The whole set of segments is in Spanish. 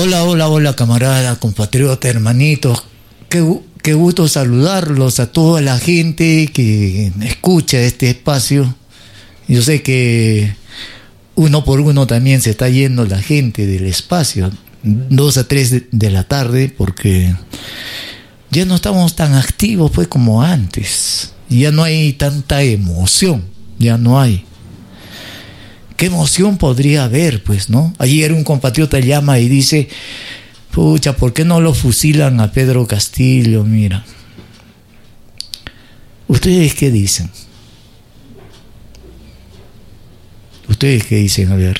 Hola, hola, hola, camarada, compatriota, hermanitos. Qué gusto saludarlos a toda la gente que escucha este espacio. Yo sé que uno por uno también se está yendo la gente del espacio, 2 a 3 de la tarde, porque ya no estamos tan activos pues como antes. Ya no hay tanta emoción, ya no hay. ¿Qué emoción podría haber, pues, no? Ayer un compatriota llama y dice, pucha, ¿por qué no lo fusilan a Pedro Castillo? Mira. ¿Ustedes qué dicen? ¿Ustedes qué dicen? A ver.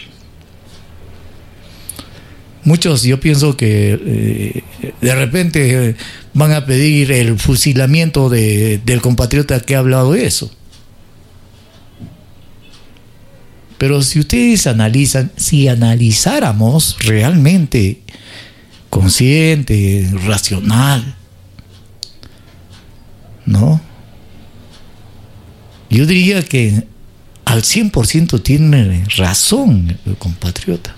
Muchos, yo pienso que de repente van a pedir el fusilamiento del compatriota que ha hablado de eso. Pero si ustedes analizan, si analizáramos realmente consciente, racional, ¿no? Yo diría que al 100% tiene razón el compatriota.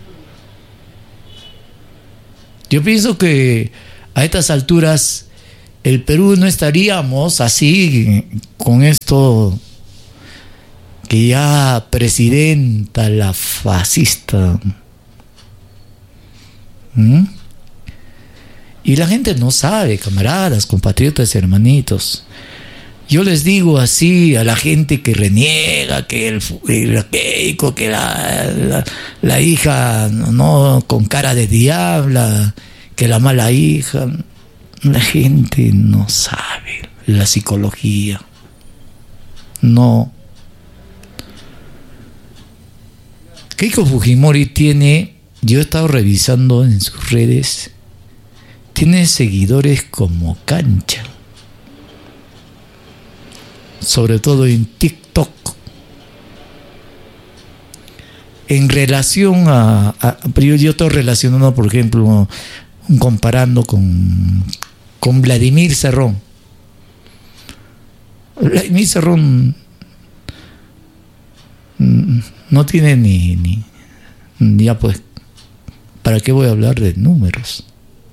Yo pienso que a estas alturas el Perú no estaríamos así con esto que ya presidenta la fascista. Y la gente no sabe, camaradas, compatriotas, hermanitos. Yo les digo así a la gente que reniega, que el Keiko, que la hija no con cara de diabla, que la mala hija. La gente no sabe la psicología. No. Keiko Fujimori tiene, yo he estado revisando en sus redes, tiene seguidores como cancha, sobre todo en TikTok. En relación pero yo estoy relacionando, por ejemplo, comparando con Vladimir Cerrón. Vladimir Cerrón no tiene ni ya pues, ¿para qué voy a hablar de números?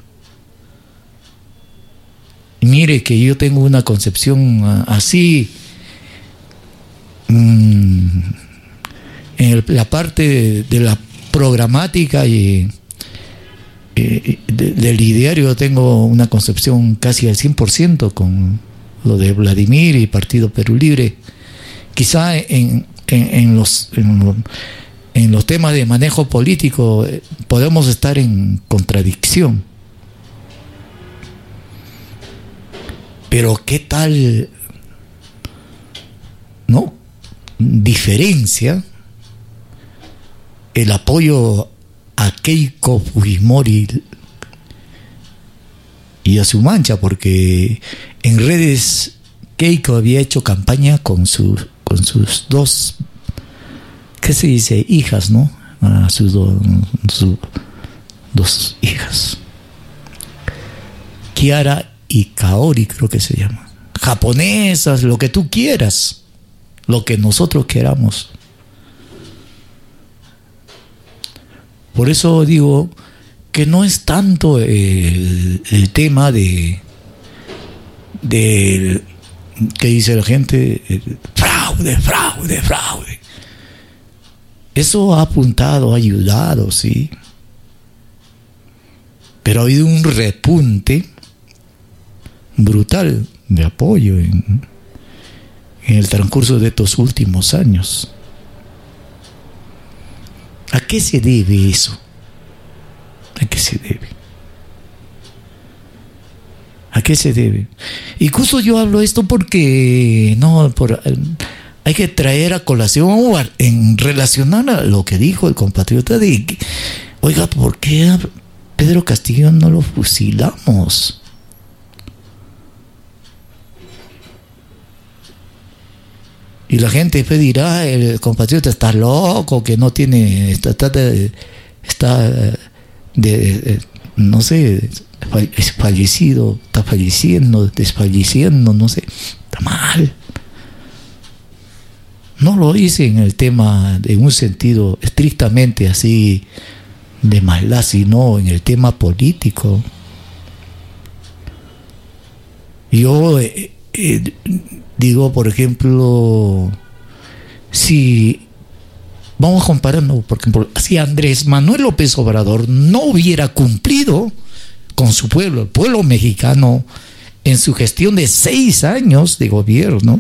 Y mire que yo tengo una concepción así en la parte de la programática y del ideario. Yo tengo una concepción casi al 100% con lo de Vladimir y Partido Perú Libre. Quizá en los temas de manejo político podemos estar en contradicción, pero qué tal no diferencia el apoyo a Keiko Fujimori y a su mancha, porque en redes Keiko había hecho campaña con sus dos, ¿qué se dice? Hijas, ¿no? A sus dos hijas. Kiara y Kaori, creo que se llama. Japonesas, lo que tú quieras. Lo que nosotros queramos. Por eso digo que no es tanto el tema de que dice la gente, fraude. Eso ha apuntado, ha ayudado, sí. Pero ha habido un repunte brutal de apoyo en el transcurso de estos últimos años. ¿A qué se debe eso? ¿A qué se debe? ¿A qué se debe? Incluso yo hablo esto porque hay que traer a colación en relacionar a lo que dijo el compatriota de que, oiga, ¿por qué a Pedro Castillo no lo fusilamos? Y la gente dirá, el compatriota está loco, que no tiene, no sé, es fallecido, está falleciendo, desfalleciendo, no sé, está mal. No lo hice en el tema, en un sentido estrictamente así de maldad, sino en el tema político. Yo digo, por ejemplo, si vamos comparando, por ejemplo, si Andrés Manuel López Obrador no hubiera cumplido con su pueblo, el pueblo mexicano, en su gestión de 6 años de gobierno,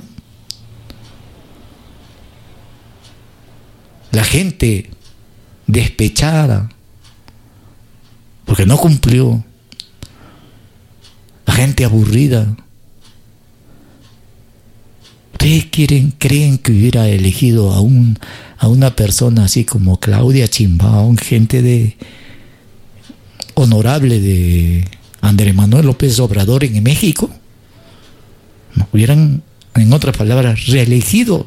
la gente despechada porque no cumplió, la gente aburrida. ¿Ustedes creen que hubiera elegido a una persona así como Claudia Sheinbaum, gente honorable de Andrés Manuel López Obrador en México? No hubieran, en otras palabras, reelegido,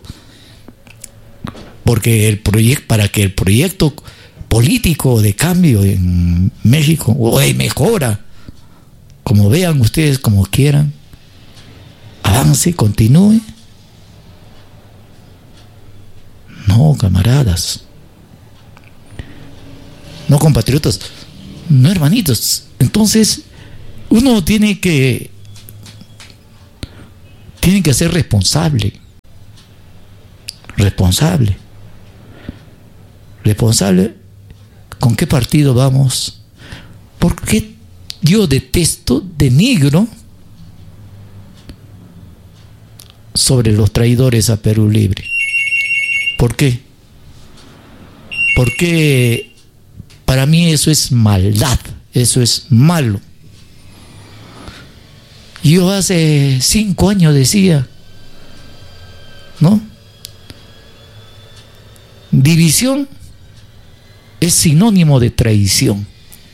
porque para que el proyecto político de cambio en México o de mejora, como vean ustedes, como quieran, avance, continúe. No, camaradas, no, compatriotas, no, hermanitos. Entonces uno tiene que ser responsable. ¿Con qué partido vamos? Porque yo denigro sobre los traidores a Perú Libre. ¿Por qué? Porque para mí eso es maldad, eso es malo. Yo hace 5 años decía, ¿no? División es sinónimo de traición.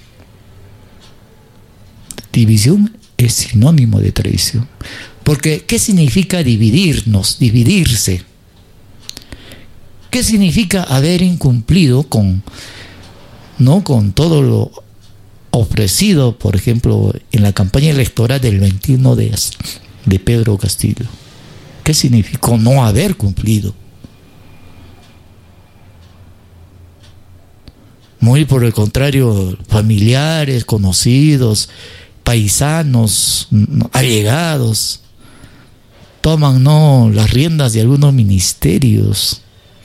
División es sinónimo de traición. Porque, ¿qué significa dividirse? ¿Qué significa haber incumplido con todo lo ofrecido, por ejemplo, en la campaña electoral del 21 de Pedro Castillo? ¿Qué significó no haber cumplido? Muy por el contrario, familiares, conocidos, paisanos, allegados, toman las riendas de algunos ministerios,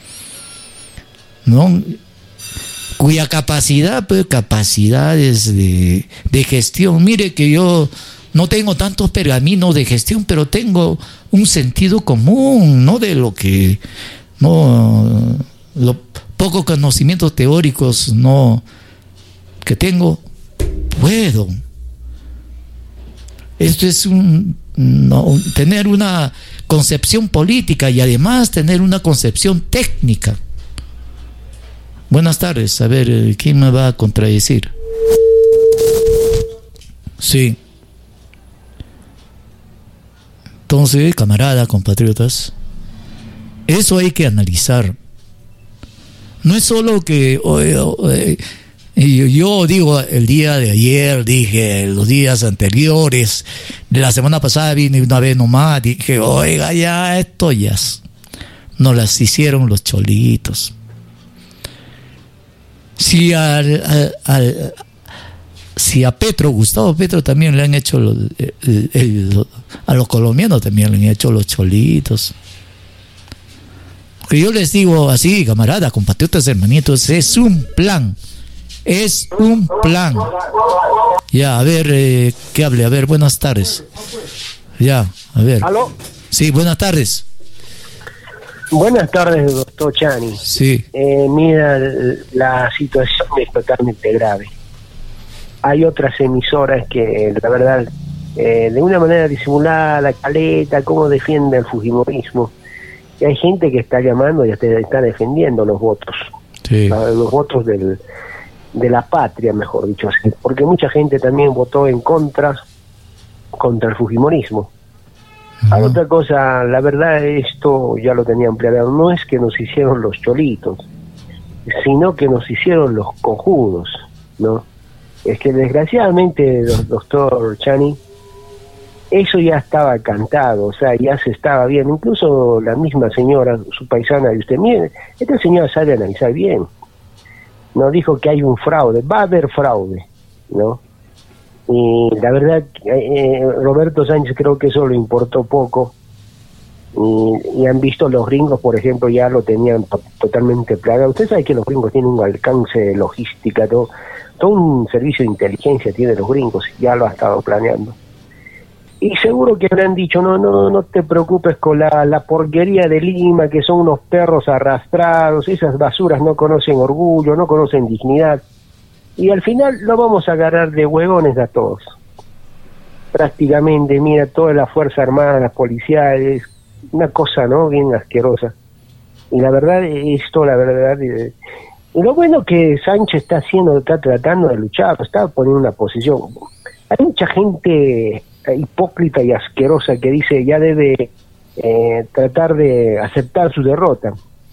¿no? Cuya capacidades de gestión. Mire que yo no tengo tantos pergaminos de gestión, pero tengo un sentido común, ¿no? De lo que, no, los pocos conocimientos teóricos que tengo, puedo. Esto es tener una concepción política y además tener una concepción técnica. Buenas tardes, a ver, ¿quién me va a contradecir? Sí. Entonces, camaradas, compatriotas, eso hay que analizar. No es solo que yo digo el día de ayer, dije los días anteriores, de la semana pasada vine una vez nomás, dije, oiga, ya esto ya nos las hicieron los cholitos. Si a Gustavo Petro también le han hecho a los colombianos también le han hecho los cholitos. Que yo les digo así, camaradas, compatriotas, hermanitos, es un plan. Ya, a ver, ¿qué hable? A ver, buenas tardes. Ya, a ver. ¿Aló? Sí, buenas tardes. Buenas tardes, doctor Chani. Sí. Mira, la situación es totalmente grave. Hay otras emisoras que, la verdad, de una manera disimulada, la caleta, cómo defiende el fujimorismo. Y hay gente que está llamando y está defendiendo los votos. Sí. Los votos de la patria, mejor dicho así. Porque mucha gente también votó contra el fujimorismo. Hay otra cosa, la verdad, esto ya lo tenía empleado, no es que nos hicieron los cholitos, sino que nos hicieron los cojudos, ¿no? Es que desgraciadamente, doctor Chani, eso ya estaba cantado, o sea, ya se estaba viendo, incluso la misma señora, su paisana, y usted, mire, esta señora sabe analizar bien. no dijo que hay un fraude, va a haber fraude, ¿no? Y la verdad, Roberto Sánchez creo que eso le importó poco. Y han visto los gringos, por ejemplo, ya lo tenían totalmente planeado. Usted sabe que los gringos tienen un alcance de logística, todo un servicio de inteligencia tienen los gringos, ya lo ha estado planeando. Y seguro que habrán dicho, no te preocupes con la porquería de Lima, que son unos perros arrastrados, esas basuras no conocen orgullo, no conocen dignidad. Y al final lo vamos a agarrar de huevones a todos. Prácticamente, mira, toda la Fuerza Armada, las policiales, una cosa, ¿no? Bien asquerosa. Y la verdad, y lo bueno que Sánchez está haciendo, está tratando de luchar, está poniendo una posición. Hay mucha gente hipócrita y asquerosa que dice ya debe tratar de aceptar su derrota.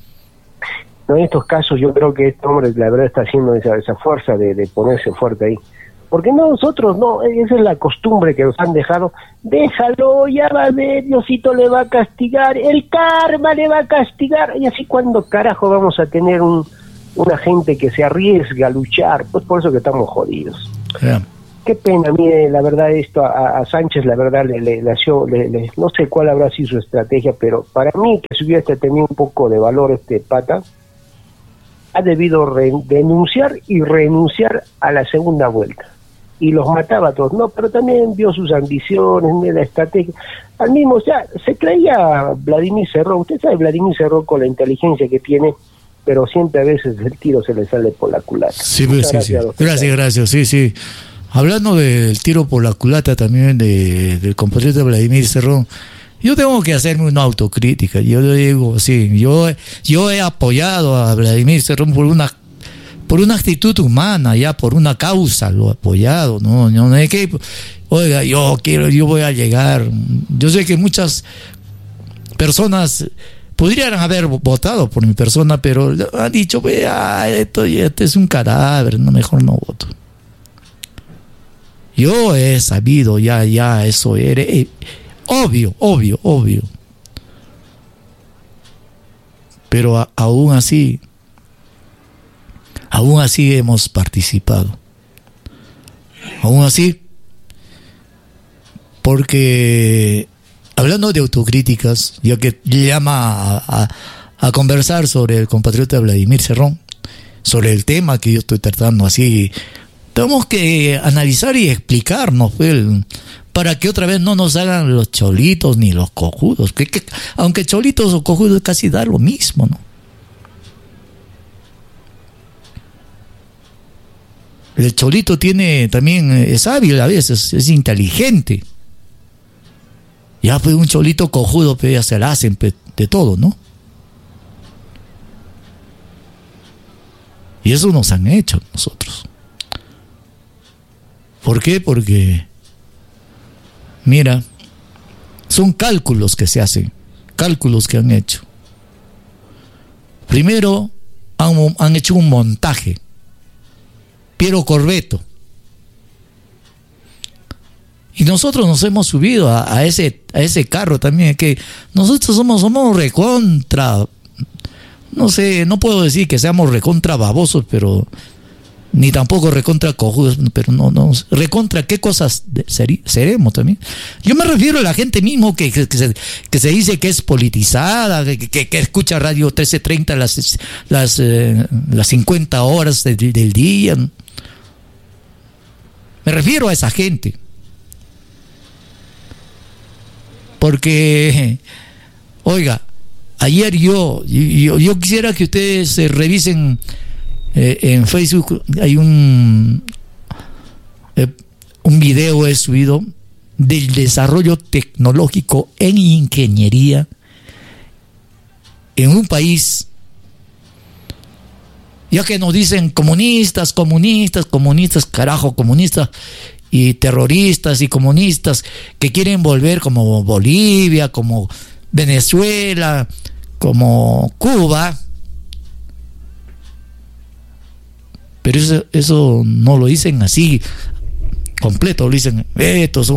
No, en estos casos yo creo que este hombre la verdad está haciendo esa fuerza de ponerse fuerte ahí. Porque nosotros no, esa es la costumbre que nos han dejado. Déjalo, ya va a ver, Diosito le va a castigar, el karma le va a castigar. Y así, ¿cuándo carajo vamos a tener una gente que se arriesga a luchar? Pues por eso que estamos jodidos. Yeah. Qué pena, mire, la verdad esto a Sánchez, la verdad, le no sé cuál habrá sido su estrategia, pero para mí que si hubiera tenido un poco de valor este pata, ha debido denunciar y renunciar a la segunda vuelta. Y los mataba a todos, no, pero también vio sus ambiciones, la estrategia. Al mismo, o sea, se creía Vladimir Cerrón. Usted sabe, Vladimir Cerrón con la inteligencia que tiene, pero siempre a veces el tiro se le sale por la culata. Sí, pues, sí. Gracias, sí. Hablando del tiro por la culata también del compatriota Vladimir Cerrón, yo tengo que hacerme una autocrítica. Yo le digo, sí, yo he apoyado a Vladimir Cerrón por una actitud humana, ya por una causa lo he apoyado, no es que, oiga, yo voy a llegar. Yo sé que muchas personas podrían haber votado por mi persona, pero han dicho, este es un cadáver, no, mejor no voto. Yo he sabido ya eso era obvio. Pero aún así hemos participado. Aún así, porque hablando de autocríticas, ya que llama a conversar sobre el compatriota Vladimir Cerrón, sobre el tema que yo estoy tratando así, tenemos que analizar y explicarnos, para que otra vez no nos hagan los cholitos ni los cojudos, que aunque cholitos o cojudos casi da lo mismo, ¿no? El cholito también es hábil a veces, es inteligente. Ya pues un cholito cojudo, pues ya se la hacen de todo, ¿no? Y eso nos han hecho nosotros. ¿Por qué? Porque, mira, son cálculos que se hacen, cálculos que han hecho. Primero han hecho un montaje. Piero Corvetto. Y nosotros nos hemos subido a ese carro también, que nosotros somos recontra, no sé, no puedo decir que seamos recontra babosos, pero ni tampoco recontra cojudos, pero no recontra qué cosas seremos también. Yo me refiero a la gente mismo que se dice que es politizada, que escucha Radio 1330 las 50 horas del día. Me refiero a esa gente. Porque, oiga, ayer yo quisiera que ustedes revisen en Facebook, hay un video he subido del desarrollo tecnológico en ingeniería en un país, ya que nos dicen comunistas, carajo, comunistas y terroristas y comunistas que quieren volver como Bolivia, como Venezuela, como Cuba. Pero eso no lo dicen así completo, lo dicen, esto es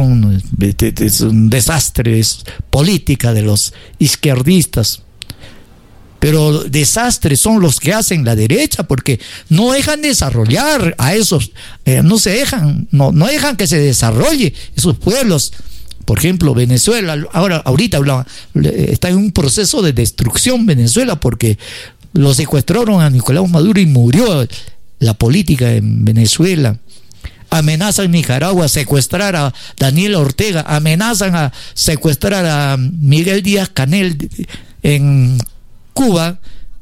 un desastre, es política de los izquierdistas. Pero desastres son los que hacen la derecha, porque no dejan desarrollar a esos, no dejan que se desarrolle esos pueblos. Por ejemplo, Venezuela, ahorita está en un proceso de destrucción Venezuela, porque lo secuestraron a Nicolás Maduro y murió la política en Venezuela. Amenazan Nicaragua a secuestrar a Daniel Ortega, amenazan a secuestrar a Miguel Díaz-Canel en Cuba.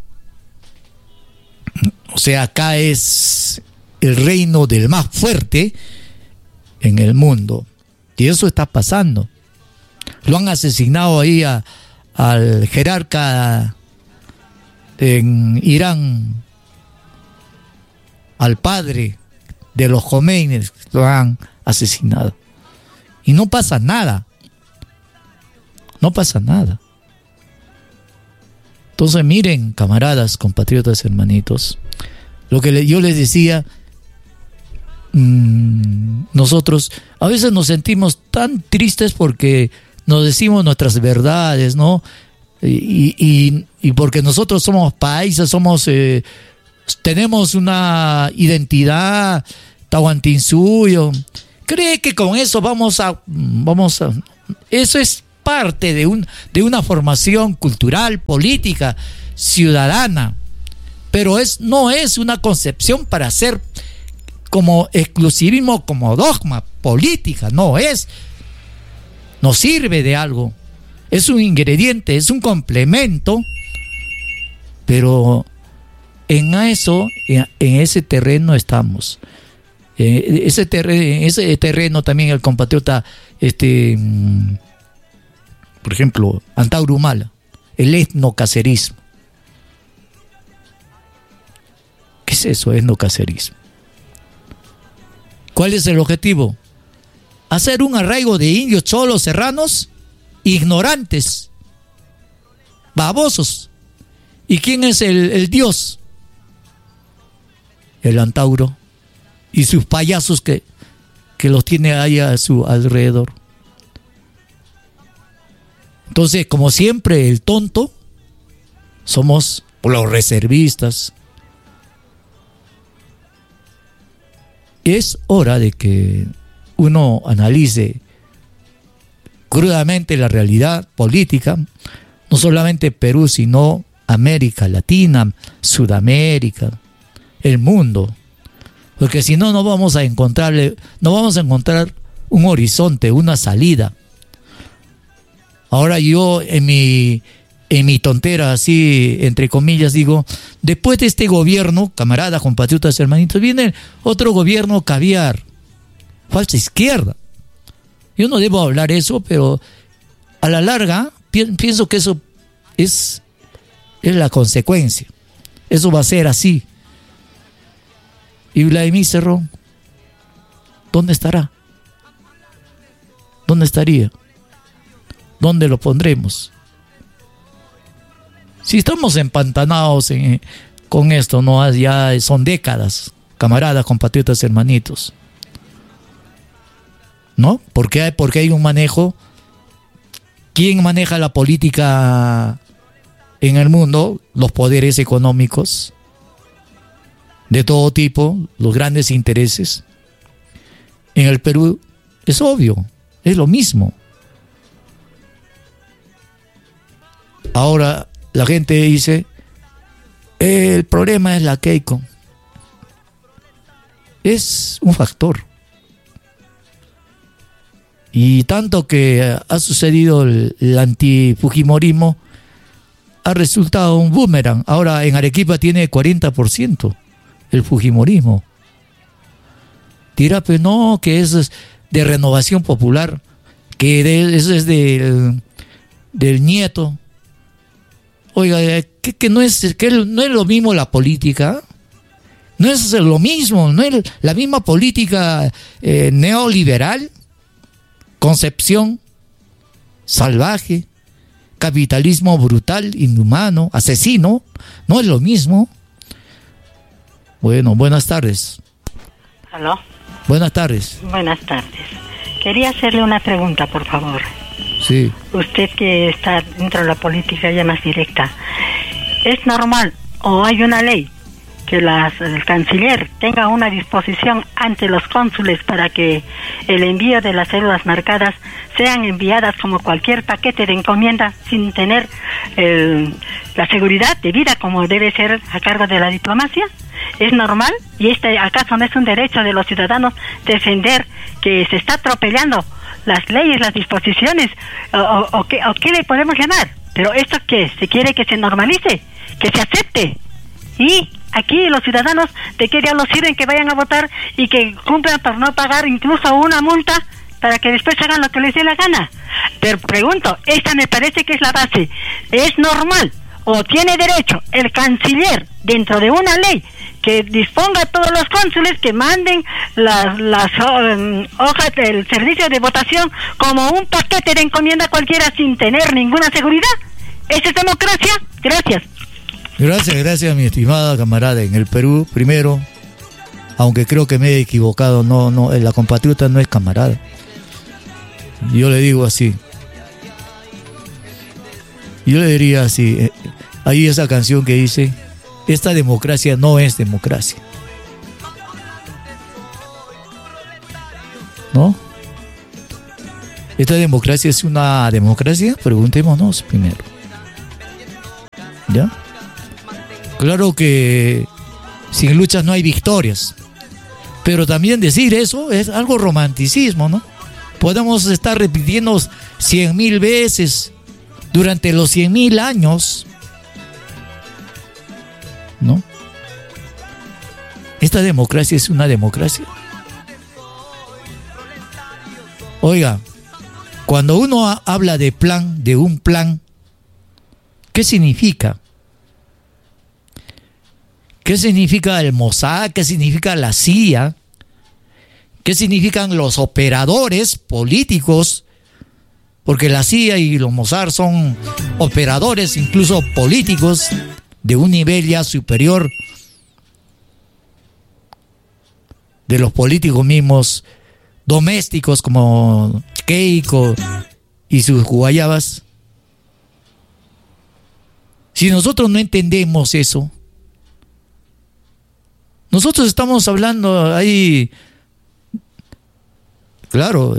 O sea, acá es el reino del más fuerte en el mundo. Y eso está pasando. Lo han asesinado ahí al jerarca en Irán, al padre de los Khomeini, lo han asesinado. Y no pasa nada. No pasa nada. Entonces miren, camaradas, compatriotas, hermanitos, lo que yo les decía, nosotros a veces nos sentimos tan tristes porque nos decimos nuestras verdades, ¿no? Y porque nosotros somos paisas, tenemos una identidad tahuantinsuyo. ¿Cree que con eso vamos a eso es parte de una formación cultural, política, ciudadana? Pero no es una concepción para hacer como exclusivismo, como dogma política, no sirve de algo, es un ingrediente, es un complemento, pero en ese terreno estamos. Ese terreno también el compatriota, por ejemplo, Antauro Humala, el etnocacerismo. ¿Qué es eso, etnocacerismo? ¿Cuál es el objetivo? Hacer un arraigo de indios, cholos, serranos, ignorantes, babosos. ¿Y quién es el dios? El Antauro y sus payasos que los tiene ahí a su alrededor. Entonces, como siempre, el tonto somos los reservistas. Es hora de que uno analice crudamente la realidad política, no solamente Perú, sino América Latina, Sudamérica, el mundo, porque si no, no vamos a encontrar un horizonte, una salida. Ahora yo en mi tontera, así entre comillas, digo, después de este gobierno, camaradas, compatriotas, hermanitos, viene otro gobierno caviar, falsa izquierda. Yo no debo hablar eso, pero a la larga pienso que eso es la consecuencia. Eso va a ser así. Y Vladimir Cerrón, ¿dónde estará? ¿Dónde estaría? ¿Dónde lo pondremos? Si estamos empantanados con esto, ¿no? Ya son décadas, camaradas, compatriotas, hermanitos, ¿no? Porque hay un manejo. ¿Quién maneja la política en el mundo? Los poderes económicos de todo tipo, los grandes intereses. En el Perú es obvio, es lo mismo. Ahora la gente dice, el problema es la Keiko. Es un factor. Y tanto que ha sucedido el antifujimorismo, ha resultado un boomerang. Ahora en Arequipa tiene 40% el fujimorismo. Dirá, pero no, que eso es de Renovación Popular, que eso es del nieto. Oiga, que no es lo mismo la política, no es lo mismo, no es la misma política neoliberal, concepción salvaje, capitalismo brutal, inhumano, asesino, no es lo mismo. Bueno, buenas tardes. ¿Aló? Buenas tardes. Buenas tardes. Quería hacerle una pregunta, por favor. Sí. Usted que está dentro de la política ya más directa, ¿Es normal o hay una ley que el canciller tenga una disposición ante los cónsules para que el envío de las cédulas marcadas sean enviadas como cualquier paquete de encomienda sin tener la seguridad debida como debe ser a cargo de la diplomacia? ¿Es normal? ¿Y acaso no es un derecho de los ciudadanos defender que se está atropellando las leyes, las disposiciones? ¿O qué le podemos llamar? Pero esto que se quiere que se normalice, que se acepte. Y aquí los ciudadanos, ¿de qué diablos sirven que vayan a votar y que cumplan por no pagar incluso una multa para que después hagan lo que les dé la gana? Pero pregunto, esta me parece que es la base. ¿Es normal o tiene derecho el canciller, dentro de una ley que disponga a todos los cónsules que manden las hojas del servicio de votación como un paquete de encomienda cualquiera sin tener ninguna seguridad? ¿Esa es democracia? Gracias. Gracias, mi estimada camarada. En el Perú, primero, aunque creo que me he equivocado, no, la compatriota no es camarada. Yo le digo así. Yo le diría así. Hay esa canción que dice: esta democracia no es democracia. ¿No? ¿Esta democracia es una democracia? Preguntémonos primero. ¿Ya? Claro que sin luchas no hay victorias. Pero también decir eso es algo romanticismo, ¿no? Podemos estar repitiendo 100,000 veces durante los 100,000 años, ¿no? ¿Esta democracia es una democracia? Oiga, cuando uno habla de un plan, ¿qué significa? ¿Qué significa el Mossad? ¿Qué significa la CIA? ¿Qué significan los operadores políticos? Porque la CIA y los Mossad son operadores, incluso políticos, de un nivel ya superior de los políticos mismos domésticos como Keiko y sus guayabas. Si nosotros no entendemos eso, nosotros estamos hablando ahí, claro,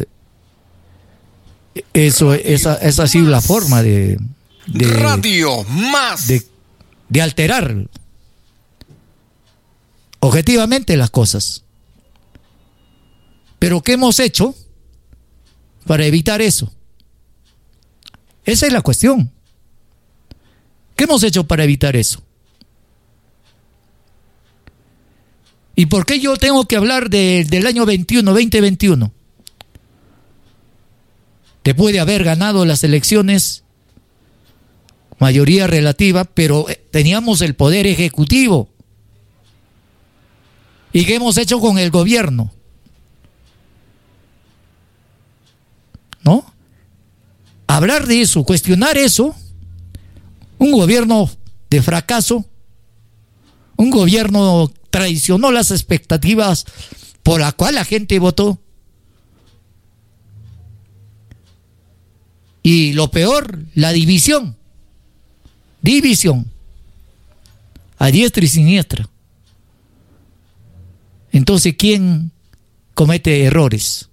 esa ha sido la forma de Radio Más de alterar objetivamente las cosas. Pero ¿qué hemos hecho para evitar eso? Esa es la cuestión. ¿Qué hemos hecho para evitar eso? ¿Y por qué yo tengo que hablar del año 2021? Después de haber ganado las elecciones, mayoría relativa, pero teníamos el poder ejecutivo. ¿Y qué hemos hecho con el gobierno? ¿No? Hablar de eso, cuestionar eso, un gobierno de fracaso, un gobierno traicionó las expectativas por la cual la gente votó. Y lo peor, la división a diestra y siniestra. Entonces, ¿quién comete errores?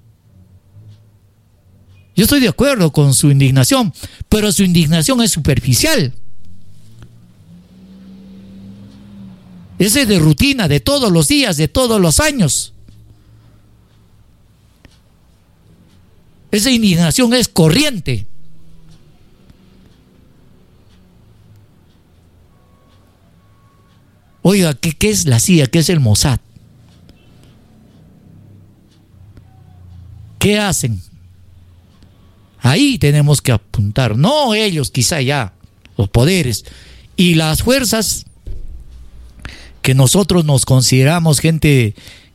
Yo estoy de acuerdo con su indignación, pero su indignación es superficial. Ese es de rutina, de todos los días, de todos los años. Esa indignación es corriente. Oiga, ¿qué es la CIA? ¿Qué es el Mossad? ¿Qué hacen? Ahí tenemos que apuntar. No ellos, quizá ya, los poderes y las fuerzas que nosotros nos consideramos gente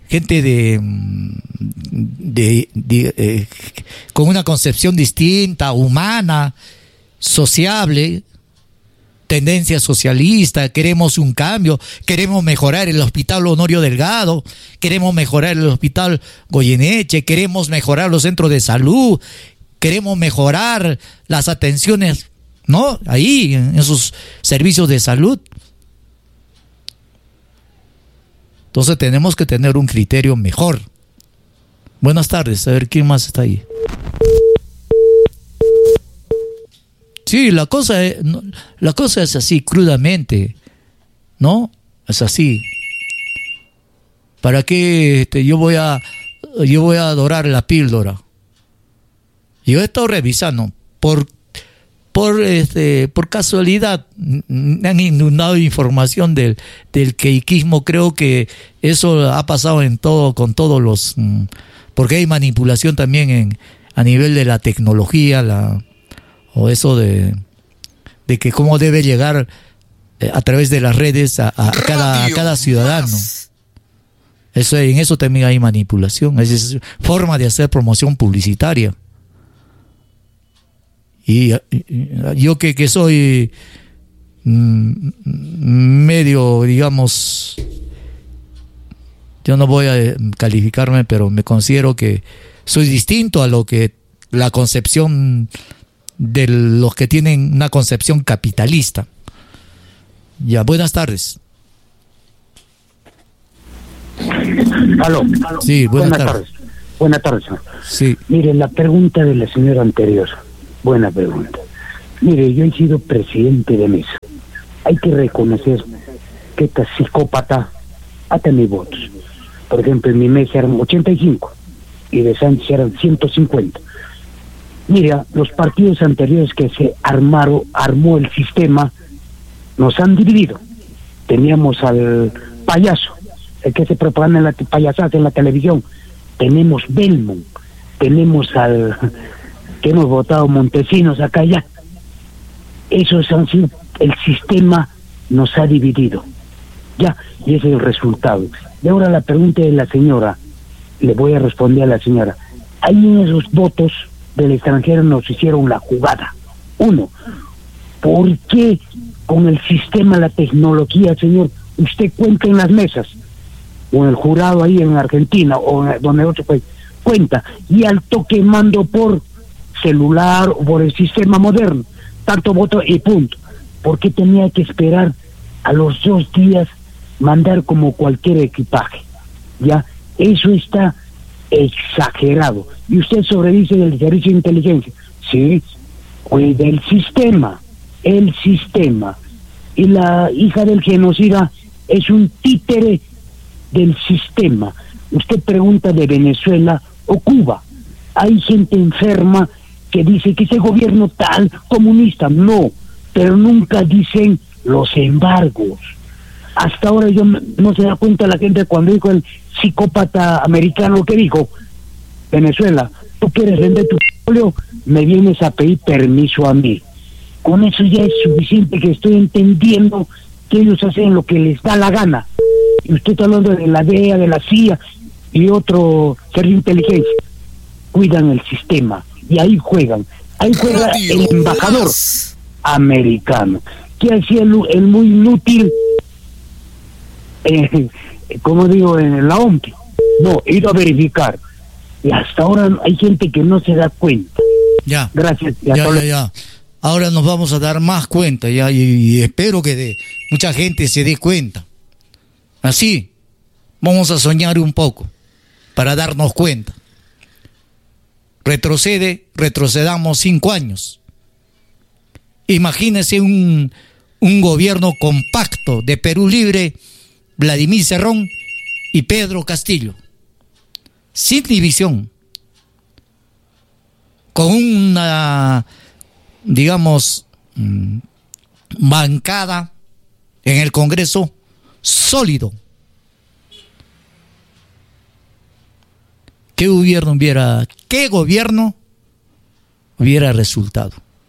con una concepción distinta, humana, sociable, tendencia socialista, queremos un cambio, queremos mejorar el Hospital Honorio Delgado, queremos mejorar el Hospital Goyeneche, queremos mejorar los centros de salud, queremos mejorar las atenciones ¿no? Ahí, en esos servicios de salud. Entonces tenemos que tener un criterio mejor. Buenas tardes, a ver quién más está ahí. Sí, la cosa es así, crudamente, ¿no? Es así. ¿Para qué yo voy a adorar la píldora? Yo he estado revisando por casualidad me han inundado información del queiquismo. Creo que eso ha pasado con todos los, porque hay manipulación también a nivel de la tecnología, o eso de que cómo debe llegar a través de las redes a cada ciudadano. En eso también hay manipulación, es forma de hacer promoción publicitaria. Y yo que soy medio, digamos, yo no voy a calificarme, pero me considero que soy distinto a lo que la concepción de los que tienen una concepción capitalista. Ya, buenas tardes. Aló. Sí, buenas tardes. Buenas tardes, señor. Sí. Mire, la pregunta de la señora anterior, buena pregunta. Mire, yo he sido presidente de mesa. Hay que reconocer que esta psicópata ha tenido votos. Por ejemplo, en mi mesa eran 85 y de Sánchez eran 150. Mira, los partidos anteriores que se armó el sistema, nos han dividido. Teníamos al payaso, el que se propaganda en la payasada en la televisión. Tenemos Belmont, tenemos al que hemos votado Montesinos acá allá. Esos han sido, el sistema nos ha dividido. Ya, y ese es el resultado. Y ahora la pregunta de la señora, le voy a responder a la señora. Ahí en esos votos del extranjero nos hicieron la jugada. Uno, ¿por qué con el sistema, la tecnología, señor, usted cuenta en las mesas, o en el jurado ahí en Argentina, o en donde otro país, cuenta, y al toque mando por celular o por el sistema moderno, tanto voto y punto? ¿Por qué tenía que esperar a los 2 días mandar como cualquier equipaje? Ya, eso está exagerado. Y usted sobredice del servicio de inteligencia. Sí, cuide el sistema. Y la hija del genocida es un títere del sistema. Usted pregunta de Venezuela o Cuba. Hay gente enferma que dice que ese gobierno tal comunista, no, pero nunca dicen los embargos. Hasta ahora no se da cuenta la gente cuando dijo el psicópata americano que dijo: Venezuela, tú quieres vender tu petróleo, me vienes a pedir permiso a mí. Con eso ya es suficiente, que estoy entendiendo que ellos hacen lo que les da la gana. Y usted está hablando de la DEA, de la CIA y otro servicio de inteligencia. Cuidan el sistema y ahí juegan. Ahí juega el embajador americano, que hacía el muy inútil, como digo, en la OMP. No, ir a verificar. Y hasta ahora hay gente que no se da cuenta. Ya. Gracias. Ya. Ahora nos vamos a dar más cuenta, ya, y espero que mucha gente se dé cuenta. Así, vamos a soñar un poco para darnos cuenta. Retrocedamos 5 años. Imagínese un gobierno compacto de Perú Libre, Vladimir Cerrón y Pedro Castillo, sin división, con una, digamos, bancada en el Congreso sólido. ¿Qué gobierno hubiera resultado?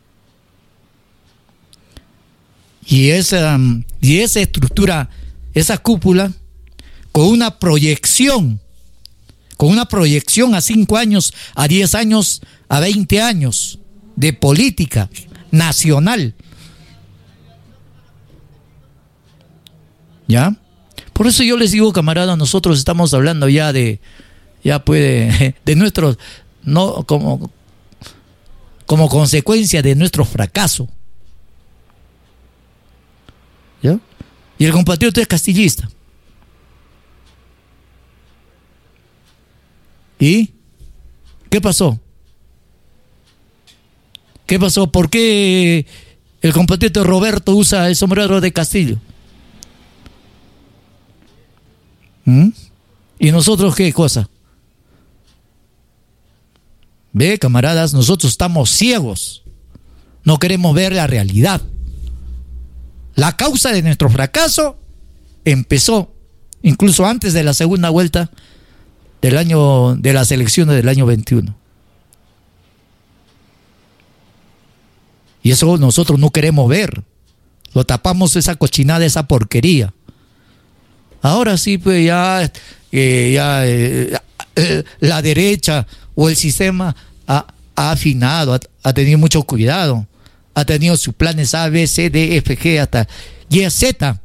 Y esa estructura, esa cúpula, con una proyección a 5 años, a 10 años, a 20 años de política nacional. ¿Ya? Por eso yo les digo, camaradas, nosotros estamos hablando ya de nuestros, no como consecuencia de nuestro fracaso, ¿Ya? Y el compatriota es castillista. ¿Y qué pasó? ¿Qué pasó? ¿Por qué el compatriota Roberto usa el sombrero de Castillo? ¿Y nosotros qué cosa? Ve, camaradas, nosotros estamos ciegos. No queremos ver la realidad. La causa de nuestro fracaso empezó incluso antes de la segunda vuelta de las elecciones del año 21. Y eso nosotros no queremos ver. Lo tapamos, esa cochinada, esa porquería. Ahora sí, pues ya la derecha o el sistema ha afinado, ha tenido mucho cuidado, ha tenido sus planes A, B, C, D, F, G, hasta Y, Z.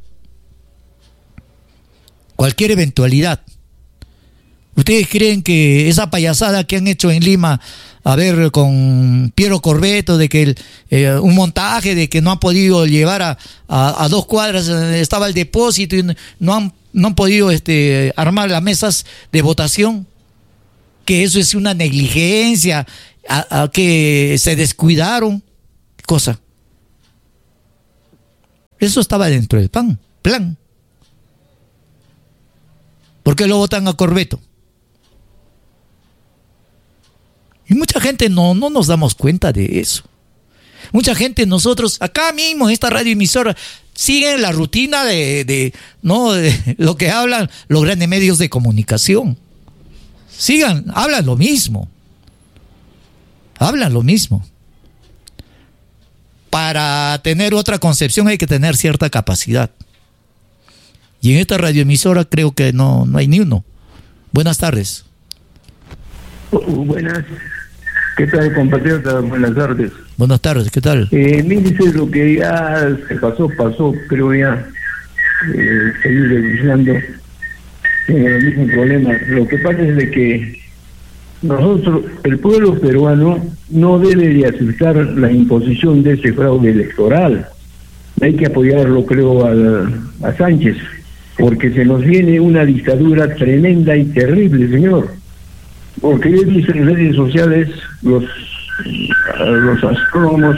Cualquier eventualidad. ¿Ustedes creen que esa payasada que han hecho en Lima, a ver, con Piero Corbeto, de que un montaje de que no han podido llevar a 2 cuadras, estaba el depósito y no han podido armar las mesas de votación, que eso es una negligencia, a que se descuidaron? ¿Qué cosa? Eso estaba dentro del plan. ¿Por qué lo votan a Corbeto? Y mucha gente no nos damos cuenta de eso. Mucha gente, nosotros, acá mismo en esta radioemisora, siguen la rutina de lo que hablan los grandes medios de comunicación. Hablan lo mismo. Para tener otra concepción hay que tener cierta capacidad. Y en esta radioemisora creo que no hay ni uno. Buenas tardes. Buenas. ¿Qué tal, compatriota? Buenas tardes. Buenas tardes, ¿qué tal? Dice lo que ya se pasó, creo ya. Seguir revisando el mismo problema. Lo que pasa es de que nosotros, el pueblo peruano, no debe de aceptar la imposición de ese fraude electoral. Hay que apoyarlo, creo, a Sánchez, porque se nos viene una dictadura tremenda y terrible, señor. Porque yo he visto en redes sociales los astrónomos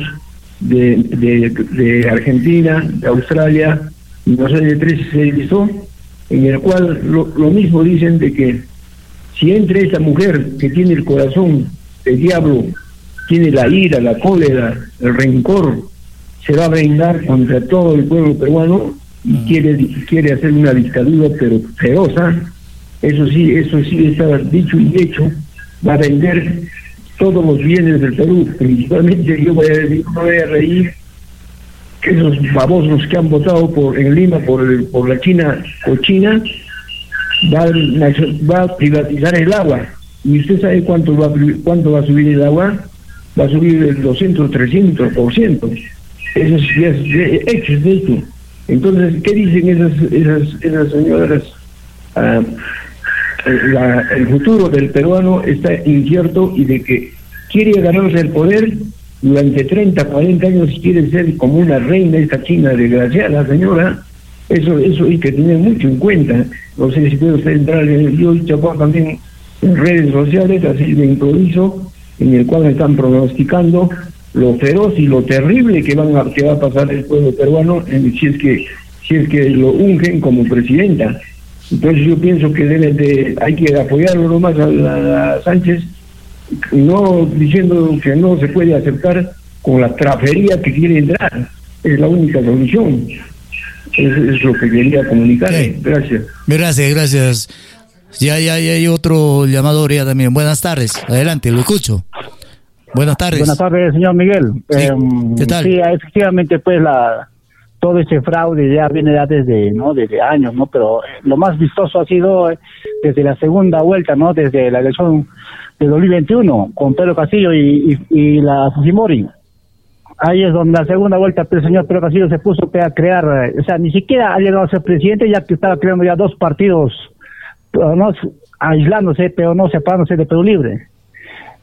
de Argentina, de Australia, no sé, de 13 se hizo, en el cual lo mismo dicen de que si entra esa mujer que tiene el corazón del diablo, tiene la ira, la cólera, el rencor, se va a vengar contra todo el pueblo peruano y quiere hacer una dictadura pero feroza. Eso sí está dicho y hecho, va a vender todos los bienes del Perú. Principalmente yo voy a reír que esos babosos que han votado en Lima por la China cochina va a privatizar el agua. ¿Y usted sabe cuánto va a subir el agua? Va a subir el 200-300%. Eso es hecho de esto. Entonces, ¿qué dicen esas señoras? El futuro del peruano está incierto y de que quiere ganarse el poder durante 30, 40 años, quiere ser como una reina esta China desgraciada, señora. Eso hay que tener mucho en cuenta. No sé si puede usted entrar yo chapo también en redes sociales, así de improviso, en el cual están pronosticando lo feroz y lo terrible que va a pasar el pueblo peruano si es que lo ungen como presidenta. Entonces yo pienso que hay que apoyarlo nomás a Sánchez, no diciendo que no se puede aceptar con la trafería que quiere entrar. Es la única solución. Es lo que quería comunicar. Sí. Gracias. Ya hay otro llamador ya también. Buenas tardes. Adelante, lo escucho. Buenas tardes. Buenas tardes, señor Miguel. Sí. ¿Qué tal? Sí, efectivamente, pues todo ese fraude ya viene ya desde años, ¿no? Pero lo más vistoso ha sido desde la segunda vuelta, ¿no? Desde la elección de 2021 con Pedro Castillo y la Fujimori. Ahí es donde la segunda vuelta el señor Pedro Castillo se puso a crear, o sea, ni siquiera ha llegado a ser presidente, ya que estaba creando ya 2 partidos, pero no aislándose, pero no separándose de Perú Libre.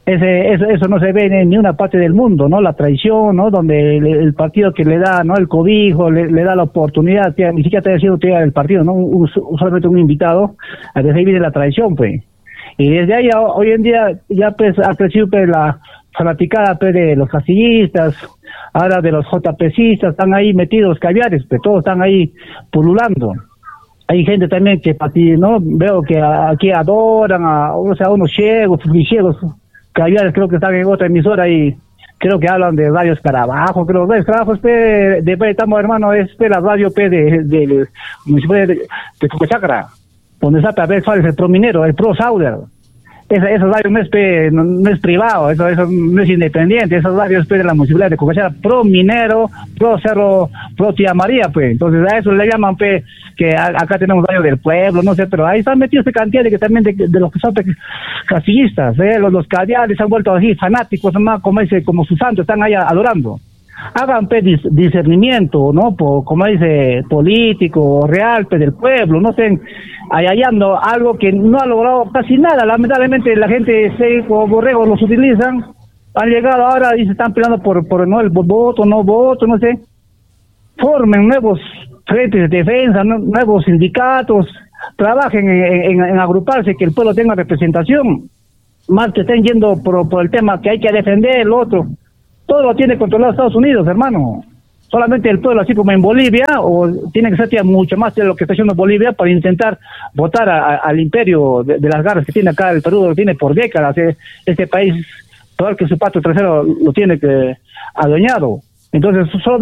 Eso no se ve en ni una parte del mundo, ¿no? La traición, ¿no? Donde el partido que le da, ¿no? El cobijo, le da la oportunidad, ni siquiera te ha sido el partido, ¿no? Solamente un invitado, a que se viene la traición, pues. Y desde ahí, hoy en día, ya pues ha crecido pues la fanaticada pues de los casillistas, ahora de los JPcistas, están ahí metidos caviares, pues todos están ahí pululando. Hay gente también que, ¿no? Veo que aquí adoran a unos ciegos, caviares, creo que están en otra emisora y creo que hablan de Radio Escarabajo, creo que Radio Escarabajo después estamos, hermano, es la radio del municipio de Cucachacra, donde está a ver cuál es el prominero, el Pro Sauder. Esa radio no es privado, eso no es independiente, esas radios de la municipalidad de Cucachacra, Pro Minero, Pro Cerro, Pro Tía María, pues. Entonces a eso le llaman, pues, que acá tenemos radio del pueblo, no sé, pero ahí están metidos de cantidad también de los que son casillistas, los caviares se han vuelto así fanáticos, más como sus santos, están ahí adorando. Hagan discernimiento, ¿no? Como dice, político, real, del pueblo, no estén hallando algo que no ha logrado casi nada. Lamentablemente la gente, como borregos, los utilizan, han llegado ahora y se están peleando por no el voto, no sé. Formen nuevos frentes de defensa, nuevos sindicatos, trabajen en agruparse, que el pueblo tenga representación, más que estén yendo por el tema que hay que defender el otro. Todo lo tiene controlado Estados Unidos, hermano. Solamente el pueblo, así como en Bolivia, o tiene que ser mucho más de lo que está haciendo Bolivia para intentar votar al imperio de las garras que tiene acá el Perú, lo tiene por décadas. Este país, todo el que su patio trasero lo tiene que adueñado. Entonces, solo